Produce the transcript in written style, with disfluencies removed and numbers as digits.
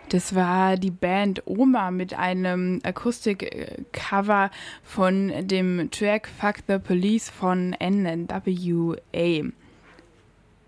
Das war die Band Oma mit einem Akustik-Cover von dem Track Fuck the Police von NWA.